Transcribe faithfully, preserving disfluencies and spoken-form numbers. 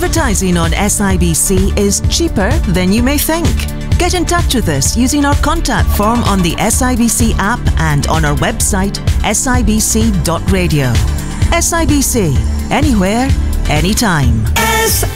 Advertising on S I B C is cheaper than you may think. Get in touch with us using our contact form on the S I B C app and on our website S I B C dot radio. S I B C, anywhere, anytime.